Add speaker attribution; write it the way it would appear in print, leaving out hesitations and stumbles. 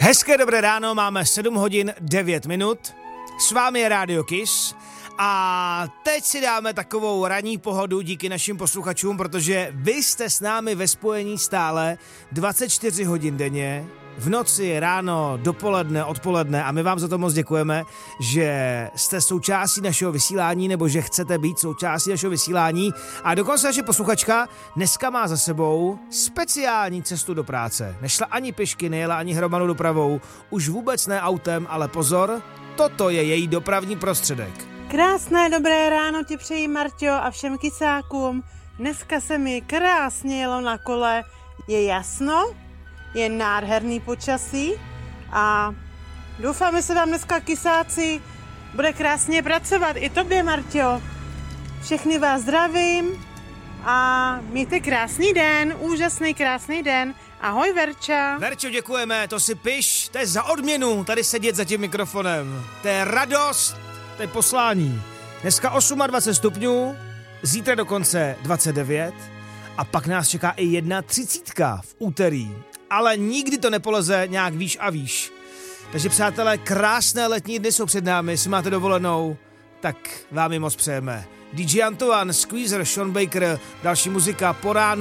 Speaker 1: Hezké dobré ráno, máme 7 hodin 9 minut, s vámi je Radio Kiss a teď si dáme takovou ranní pohodu díky našim posluchačům, protože vy jste s námi ve spojení stále 24 hodin denně, v noci, ráno, dopoledne, odpoledne a my vám za to moc děkujeme, že jste součástí našeho vysílání nebo že chcete být součástí našeho vysílání a dokonce naše posluchačka dneska má za sebou speciální cestu do práce. Nešla ani pěšky, nejela ani hromadnou dopravou, už vůbec ne autem, ale pozor, toto je její dopravní prostředek.
Speaker 2: Krásné dobré ráno ti přeji, Marťo, a všem kysákům. Dneska se mi krásně jelo na kole, je jasno, je nádherný počasí a doufám, že se vám dneska, kysáci, bude krásně pracovat. I tobě, Marťo. Všechny vás zdravím a mějte krásný den, úžasný krásný den. Ahoj, Verča.
Speaker 1: Verčo, děkujeme, to si piš, to je za odměnu tady sedět za tím mikrofonem. To je radost, to je poslání. Dneska 28 stupňů, zítra dokonce 29 a pak nás čeká i 31 v úterý. Ale nikdy to nepoleze nějak výš a výš. Takže přátelé, krásné letní dny jsou před námi, jestli máte dovolenou, tak vám ji moc přejeme. DJ Antoine, Squeezer, Sean Baker, další muzika po ránu.